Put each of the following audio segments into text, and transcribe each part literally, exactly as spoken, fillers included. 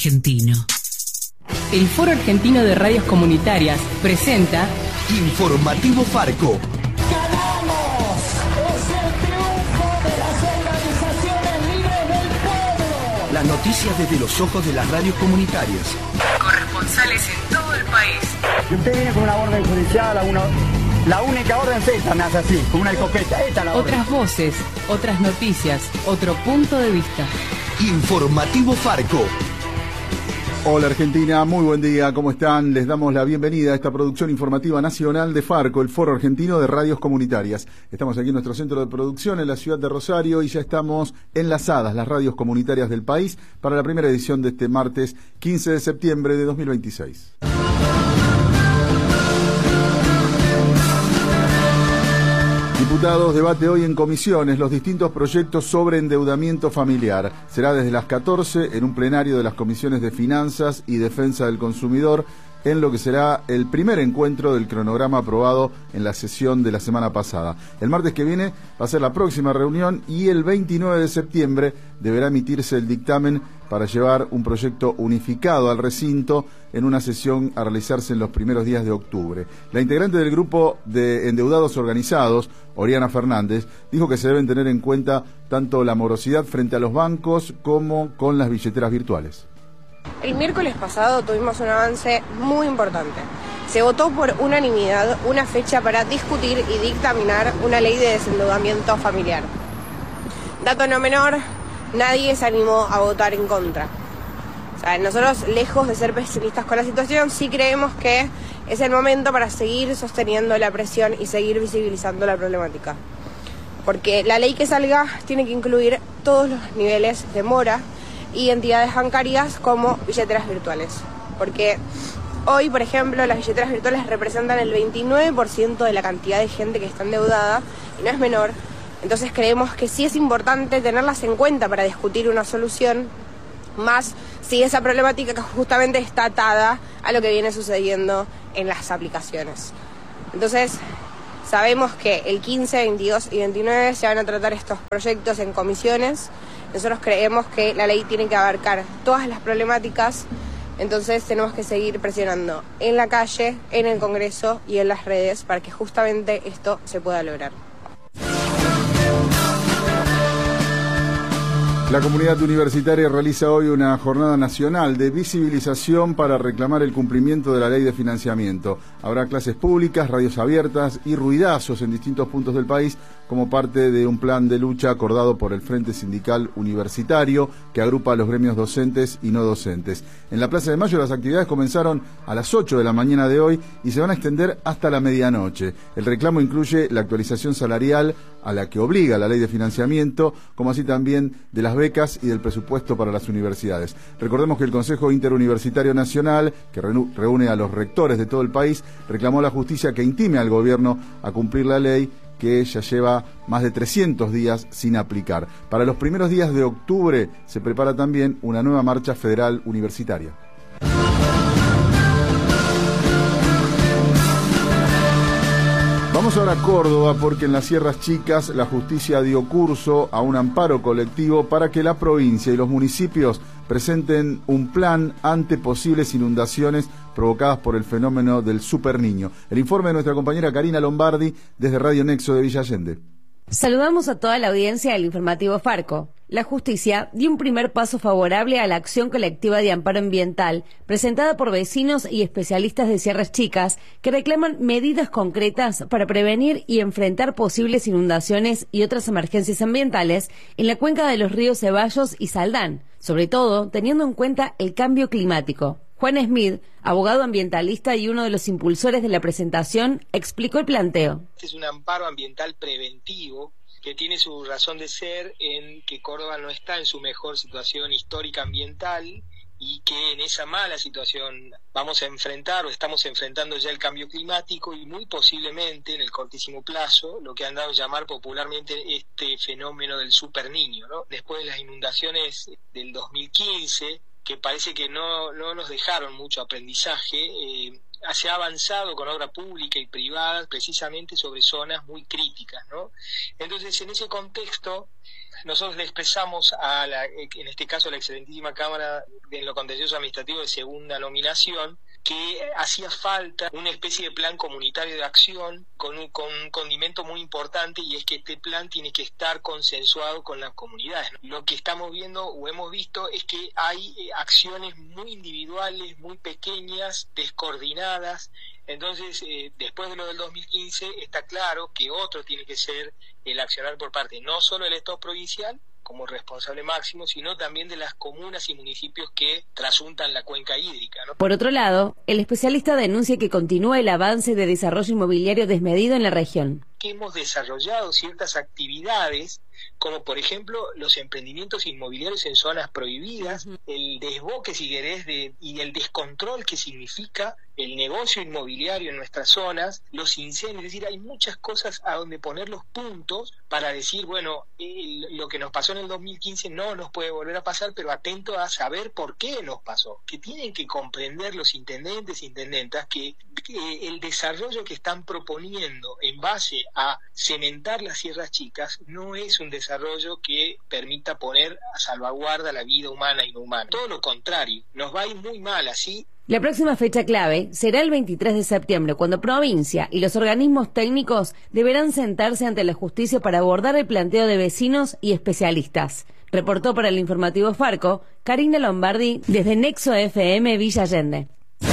Argentino. El Foro Argentino de Radios Comunitarias presenta Informativo Farco. ¡Ganamos! ¡Es el triunfo de las organizaciones libres del pueblo! Las noticias desde los ojos de las radios comunitarias. Corresponsales en todo el país. Y usted viene con una orden judicial, a una, la única orden es esta, me hace así, con una escopeta. Esta es la orden. Otras voces, otras noticias, otro punto de vista. Informativo Farco. Hola Argentina, muy buen día, ¿cómo están? Les damos la bienvenida a esta producción informativa nacional de Farco, el Foro Argentino de Radios Comunitarias. Estamos aquí en nuestro centro de producción en la ciudad de Rosario y ya estamos enlazadas las radios comunitarias del país para la primera edición de este martes quince de septiembre de dos mil veintiséis. Diputados debate hoy en comisiones los distintos proyectos sobre endeudamiento familiar. Será desde las catorce en un plenario de las comisiones de Finanzas y Defensa del Consumidor, en lo que será el primer encuentro del cronograma aprobado en la sesión de la semana pasada. El martes que viene va a ser la próxima reunión y el veintinueve de septiembre deberá emitirse el dictamen para llevar un proyecto unificado al recinto en una sesión a realizarse en los primeros días de octubre. La integrante del grupo de endeudados organizados, Oriana Fernández, dijo que se deben tener en cuenta tanto la morosidad frente a los bancos como con las billeteras virtuales. El miércoles pasado tuvimos un avance muy importante. Se votó por unanimidad una fecha para discutir y dictaminar una ley de desendeudamiento familiar. Dato no menor, nadie se animó a votar en contra. O sea, nosotros, lejos de ser pesimistas con la situación, sí creemos que es el momento para seguir sosteniendo la presión y seguir visibilizando la problemática. Porque la ley que salga tiene que incluir todos los niveles de mora y entidades bancarias como billeteras virtuales. Porque hoy, por ejemplo, las billeteras virtuales representan el veintinueve por ciento de la cantidad de gente que está endeudada y no es menor. Entonces creemos que sí es importante tenerlas en cuenta para discutir una solución, más si esa problemática justamente está atada a lo que viene sucediendo en las aplicaciones. Entonces, sabemos que el quince, veintidós y veintinueve se van a tratar estos proyectos en comisiones. Nosotros creemos que la ley tiene que abarcar todas las problemáticas, entonces tenemos que seguir presionando en la calle, en el Congreso y en las redes para que justamente esto se pueda lograr. La comunidad universitaria realiza hoy una jornada nacional de visibilización para reclamar el cumplimiento de la ley de financiamiento. Habrá clases públicas, radios abiertas y ruidazos en distintos puntos del país como parte de un plan de lucha acordado por el Frente Sindical Universitario que agrupa a los gremios docentes y no docentes. En la Plaza de Mayo las actividades comenzaron a las ocho de la mañana de hoy y se van a extender hasta la medianoche. El reclamo incluye la actualización salarial a la que obliga la ley de financiamiento, como así también de las becas y del presupuesto para las universidades. Recordemos que el Consejo Interuniversitario Nacional, que reúne a los rectores de todo el país, reclamó a la justicia que intime al gobierno a cumplir la ley que ya lleva más de trescientos días sin aplicar. Para los primeros días de octubre se prepara también una nueva marcha federal universitaria. Vamos ahora a Córdoba porque en las Sierras Chicas la justicia dio curso a un amparo colectivo para que la provincia y los municipios presenten un plan ante posibles inundaciones provocadas por el fenómeno del Superniño. El informe de nuestra compañera Karina Lombardi desde Radio Nexo de Villa Allende. Saludamos a toda la audiencia del informativo Farco. La justicia dio un primer paso favorable a la acción colectiva de amparo ambiental presentada por vecinos y especialistas de Sierras Chicas que reclaman medidas concretas para prevenir y enfrentar posibles inundaciones y otras emergencias ambientales en la cuenca de los ríos Ceballos y Saldán, sobre todo teniendo en cuenta el cambio climático. Juan Smith, abogado ambientalista y uno de los impulsores de la presentación, explicó el planteo. Este es un amparo ambiental preventivo que tiene su razón de ser en que Córdoba no está en su mejor situación histórica ambiental y que en esa mala situación vamos a enfrentar o estamos enfrentando ya el cambio climático y muy posiblemente en el cortísimo plazo lo que han dado a llamar popularmente este fenómeno del Superniño, ¿no? Después de las inundaciones del dos mil quince, que parece que no, no nos dejaron mucho aprendizaje, eh, se ha avanzado con obra pública y privada precisamente sobre zonas muy críticas, ¿no? Entonces, en ese contexto, nosotros le expresamos a la, en este caso a la excelentísima Cámara de lo Contencioso Administrativo de segunda nominación, que hacía falta una especie de plan comunitario de acción con un, con un condimento muy importante, y es que este plan tiene que estar consensuado con las comunidades. Lo que estamos viendo o hemos visto es que hay eh, acciones muy individuales, muy pequeñas, descoordinadas. Entonces, eh, después de lo del dos mil quince, está claro que otro tiene que ser el accionar por parte no solo del Estado provincial como responsable máximo, sino también de las comunas y municipios que trasuntan la cuenca hídrica, ¿no? Por otro lado, el especialista denuncia que continúa el avance de desarrollo inmobiliario desmedido en la región. Que hemos desarrollado ciertas actividades, como por ejemplo los emprendimientos inmobiliarios en zonas prohibidas, uh-huh. el desboque, si querés, de, y el descontrol que significa el negocio inmobiliario en nuestras zonas, los incendios. Es decir, hay muchas cosas a donde poner los puntos para decir, bueno, eh, lo que nos pasó en el dos mil quince no nos puede volver a pasar, pero atento a saber por qué nos pasó. Que tienen que comprender los intendentes e intendentas que, que el desarrollo que están proponiendo en base a cementar las sierras chicas no es un desarrollo que permita poner a salvaguarda la vida humana y no humana. Todo lo contrario, nos va a ir muy mal así. La próxima fecha clave será el veintitrés de septiembre, cuando provincia y los organismos técnicos deberán sentarse ante la justicia para abordar el planteo de vecinos y especialistas. Reportó para el informativo Farco, Karina Lombardi, desde Nexo F M Villa Allende.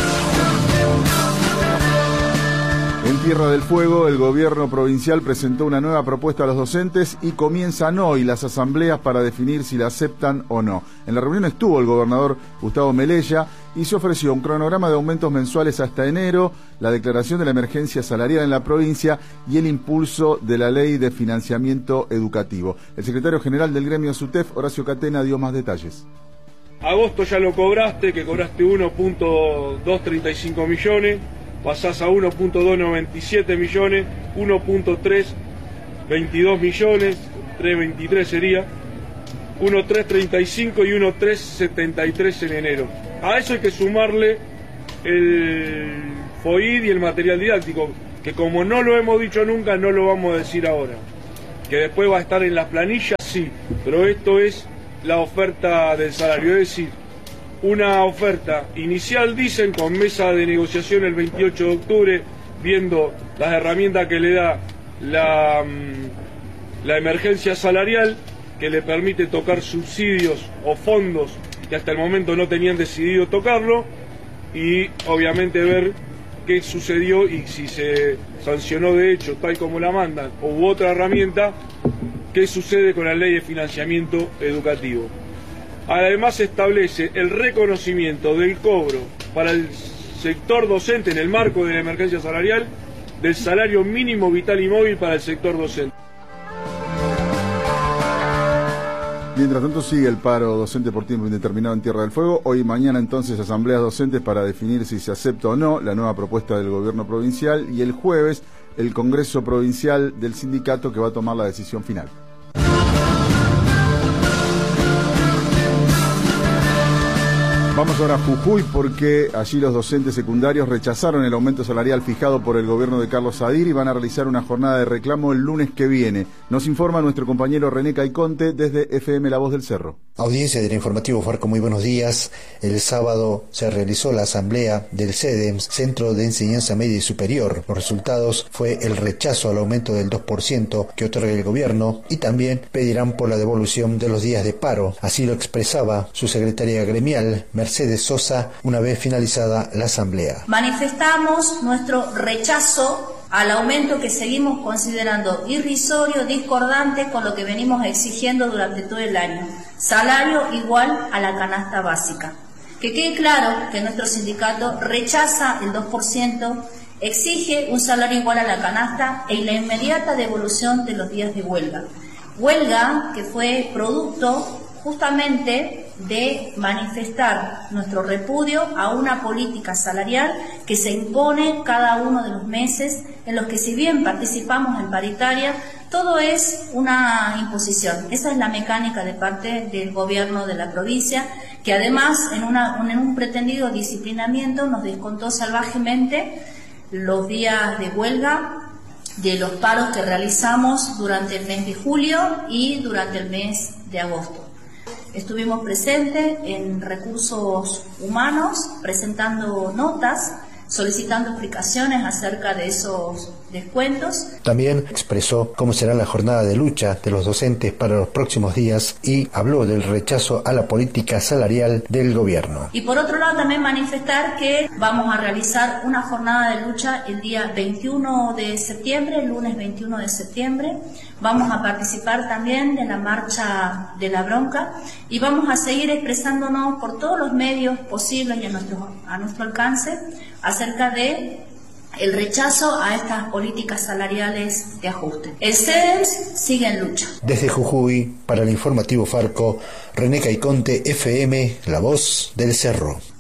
En Tierra del Fuego, el gobierno provincial presentó una nueva propuesta a los docentes y comienzan hoy las asambleas para definir si la aceptan o no. En la reunión estuvo el gobernador Gustavo Melella y se ofreció un cronograma de aumentos mensuales hasta enero, la declaración de la emergencia salarial en la provincia y el impulso de la ley de financiamiento educativo. El secretario general del gremio SUTEF, Horacio Catena, dio más detalles. Agosto ya lo cobraste, que cobraste uno punto doscientos treinta y cinco millones. Pasás a uno punto doscientos noventa y siete millones, uno punto trescientos veintidós millones, trescientos veintitrés sería, uno punto trescientos treinta y cinco y uno punto trescientos setenta y tres en enero. A eso hay que sumarle el F O I D y el material didáctico, que como no lo hemos dicho nunca, no lo vamos a decir ahora. Que después va a estar en las planillas, sí, pero esto es la oferta del salario, es decir, una oferta inicial, dicen, con mesa de negociación el veintiocho de octubre, viendo las herramientas que le da la, la emergencia salarial, que le permite tocar subsidios o fondos que hasta el momento no tenían decidido tocarlo, y obviamente ver qué sucedió y si se sancionó de hecho tal como la mandan o hubo otra herramienta, qué sucede con la ley de financiamiento educativo. Además establece el reconocimiento del cobro para el sector docente en el marco de la emergencia salarial del salario mínimo vital y móvil para el sector docente. Mientras tanto sigue el paro docente por tiempo indeterminado en Tierra del Fuego. Hoy y mañana entonces asambleas docentes para definir si se acepta o no la nueva propuesta del gobierno provincial, y el jueves el Congreso Provincial del sindicato que va a tomar la decisión final. Vamos ahora a Jujuy, porque allí los docentes secundarios rechazaron el aumento salarial fijado por el gobierno de Carlos Sadir y van a realizar una jornada de reclamo el lunes que viene. Nos informa nuestro compañero René Caiconte desde F M La Voz del Cerro. Audiencia del informativo Farco, muy buenos días. El sábado se realizó la asamblea del CEDEMS, Centro de Enseñanza Media y Superior. Los resultados fue el rechazo al aumento del dos por ciento que otorga el gobierno, y también pedirán por la devolución de los días de paro. Así lo expresaba su secretaria gremial, Mercedes Sosa, una vez finalizada la asamblea. Manifestamos nuestro rechazo al aumento que seguimos considerando irrisorio, discordante con lo que venimos exigiendo durante todo el año. Salario igual a la canasta básica. Que quede claro que nuestro sindicato rechaza el dos por ciento, exige un salario igual a la canasta e la inmediata devolución de los días de huelga. Huelga que fue producto justamente de manifestar nuestro repudio a una política salarial que se impone cada uno de los meses, en los que si bien participamos en paritaria, Todo es una imposición. Esa es la mecánica de parte del gobierno de la provincia, que además en, una, en un pretendido disciplinamiento nos descontó salvajemente los días de huelga de los paros que realizamos durante el mes de julio y durante el mes de agosto. Estuvimos presentes en recursos humanos, presentando notas, solicitando explicaciones acerca de esos descuentos. También expresó cómo será la jornada de lucha de los docentes para los próximos días y habló del rechazo a la política salarial del gobierno. Y por otro lado también manifestar que vamos a realizar una jornada de lucha el día veintiuno de septiembre, el lunes veintiuno de septiembre. Vamos a participar también de la marcha de la bronca y vamos a seguir expresándonos por todos los medios posibles y a nuestro, a nuestro alcance acerca de el rechazo a estas políticas salariales de ajuste. El CEDEMS sigue en lucha. Desde Jujuy, para el informativo Farco, René Caiconte, F M, La Voz del Cerro.